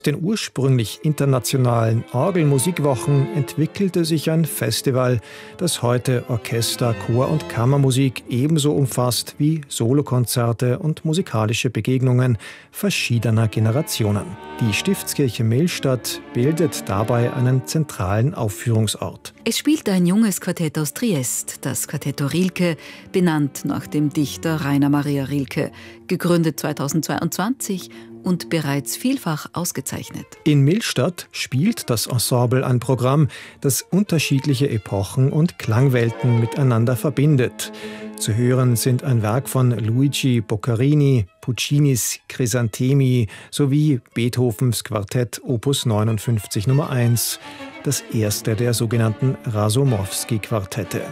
Den ursprünglich internationalen Orgelmusikwochen entwickelte sich ein Festival, das heute Orchester, Chor und Kammermusik ebenso umfasst wie Solokonzerte und musikalische Begegnungen verschiedener Generationen. Die Stiftskirche Millstatt bildet dabei einen zentralen Aufführungsort. Es spielt ein junges Quartett aus Triest, das Quartetto Rilke, benannt nach dem Dichter Rainer Maria Rilke, gegründet 2022 und bereits vielfach ausgezeichnet. In Millstatt spielt das Ensemble ein Programm, das unterschiedliche Epochen und Klangwelten miteinander verbindet. Zu hören sind ein Werk von Luigi Boccherini, Puccinis Crisantemi sowie Beethovens Quartett Opus 59 Nummer 1, das erste der sogenannten Rasomowski-Quartette.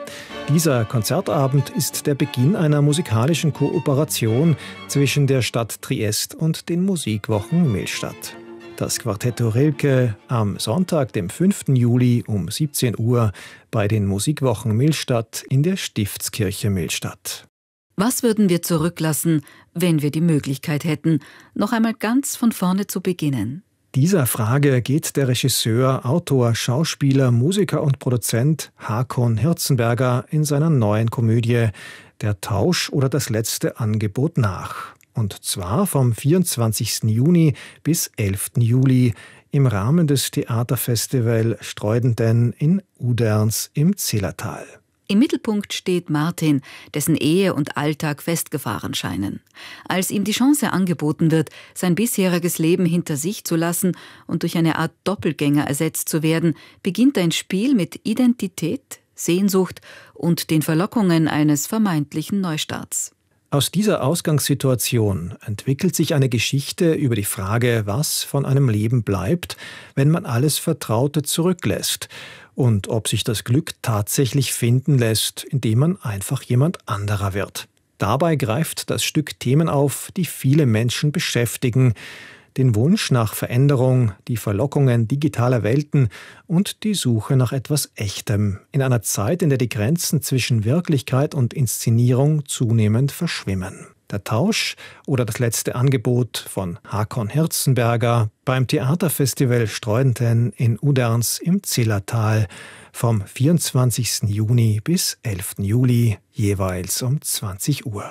Dieser Konzertabend ist der Beginn einer musikalischen Kooperation zwischen der Stadt Triest und den Musikwochen Millstatt. Das Quartetto Rilke am Sonntag, dem 5. Juli um 17 Uhr bei den Musikwochen Millstatt in der Stiftskirche Millstatt. Was würden wir zurücklassen, wenn wir die Möglichkeit hätten, noch einmal ganz von vorne zu beginnen? Dieser Frage geht der Regisseur, Autor, Schauspieler, Musiker und Produzent Hakon Hirzenberger in seiner neuen Komödie Der Tausch oder das letzte Angebot nach. Und zwar vom 24. Juni bis 11. Juli im Rahmen des Theaterfestival Streudenden in Uderns im Zillertal. Im Mittelpunkt steht Martin, dessen Ehe und Alltag festgefahren scheinen. Als ihm die Chance angeboten wird, sein bisheriges Leben hinter sich zu lassen und durch eine Art Doppelgänger ersetzt zu werden, beginnt ein Spiel mit Identität, Sehnsucht und den Verlockungen eines vermeintlichen Neustarts. Aus dieser Ausgangssituation entwickelt sich eine Geschichte über die Frage, was von einem Leben bleibt, wenn man alles Vertraute zurücklässt. Und ob sich das Glück tatsächlich finden lässt, indem man einfach jemand anderer wird. Dabei greift das Stück Themen auf, die viele Menschen beschäftigen. Den Wunsch nach Veränderung, die Verlockungen digitaler Welten und die Suche nach etwas Echtem. In einer Zeit, in der die Grenzen zwischen Wirklichkeit und Inszenierung zunehmend verschwimmen. Der Tausch oder das letzte Angebot von Hakon Hirzenberger beim Theaterfestival Streudenden in Uderns im Zillertal vom 24. Juni bis 11. Juli, jeweils um 20 Uhr.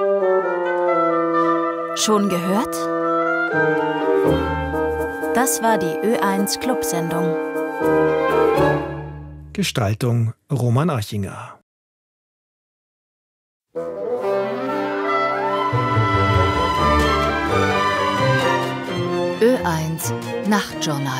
Schon gehört? Das war die Ö1 Clubsendung. Gestaltung Roman Achinger. Ö1 Nachtjournal.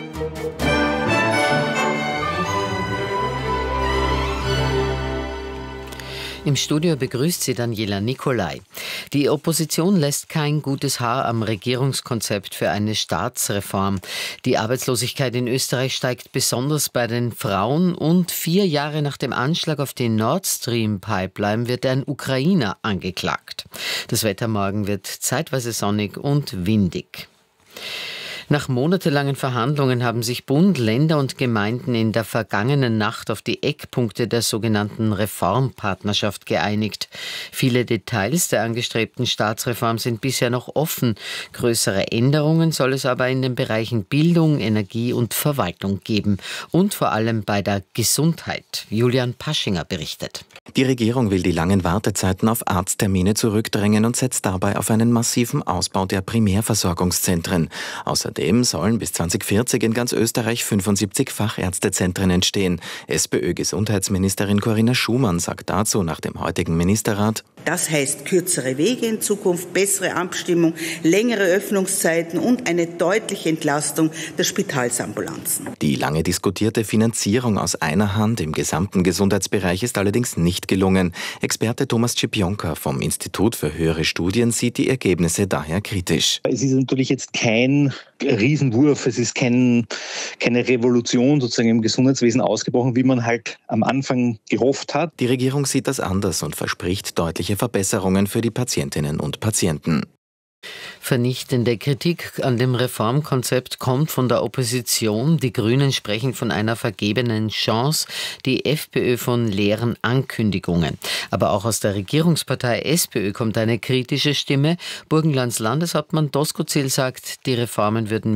Im Studio begrüßt sie Daniela Nicolai. Die Opposition lässt kein gutes Haar am Regierungskonzept für eine Staatsreform. Die Arbeitslosigkeit in Österreich steigt besonders bei den Frauen und 4 Jahre nach dem Anschlag auf die Nord Stream Pipeline wird ein Ukrainer angeklagt. Das Wetter morgen wird zeitweise sonnig und windig. Nach monatelangen Verhandlungen haben sich Bund, Länder und Gemeinden in der vergangenen Nacht auf die Eckpunkte der sogenannten Reformpartnerschaft geeinigt. Viele Details der angestrebten Staatsreform sind bisher noch offen. Größere Änderungen soll es aber in den Bereichen Bildung, Energie und Verwaltung geben. Und vor allem bei der Gesundheit. Julian Paschinger berichtet. Die Regierung will die langen Wartezeiten auf Arzttermine zurückdrängen und setzt dabei auf einen massiven Ausbau der Primärversorgungszentren. Außerdem sollen bis 2040 in ganz Österreich 75 Fachärztezentren entstehen. SPÖ-Gesundheitsministerin Corinna Schumann sagt dazu nach dem heutigen Ministerrat: Das heißt kürzere Wege in Zukunft, bessere Abstimmung, längere Öffnungszeiten und eine deutliche Entlastung der Spitalsambulanzen. Die lange diskutierte Finanzierung aus einer Hand im gesamten Gesundheitsbereich ist allerdings nicht gelungen. Experte Thomas Czipionka vom Institut für höhere Studien sieht die Ergebnisse daher kritisch. Es ist natürlich jetzt kein Riesenwurf, es ist keine Revolution sozusagen im Gesundheitswesen ausgebrochen, wie man halt am Anfang gehofft hat. Die Regierung sieht das anders und verspricht deutliche Verbesserungen für die Patientinnen und Patienten. Vernichtende Kritik an dem Reformkonzept kommt von der Opposition. Die Grünen sprechen von einer vergebenen Chance, die FPÖ von leeren Ankündigungen. Aber auch aus der Regierungspartei SPÖ kommt eine kritische Stimme. Burgenlands Landeshauptmann Doskozil sagt, die Reformen würden